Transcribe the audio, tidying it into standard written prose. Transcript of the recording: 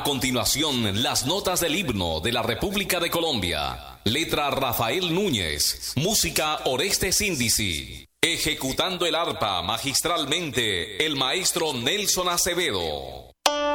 continuación, las notas del himno de la República de Colombia. Letra Rafael Núñez. Música Orestes Índici. Ejecutando el arpa magistralmente, el maestro Nelson Acevedo.